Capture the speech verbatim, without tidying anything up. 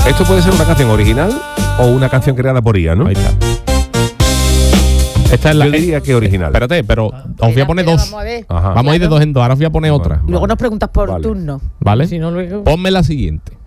Esto puede ser una canción original o una canción creada por I A, ¿no? Ahí está. Esta es la, Yo diría que original. Espérate, pero os voy Espera, a poner espera, dos. Vamos a ver. Ajá. Vamos a ir de dos en dos. Ahora os voy a poner otra. Vale. Luego nos preguntas por Vale. turno. ¿Vale? Si no, luego... Ponme la siguiente.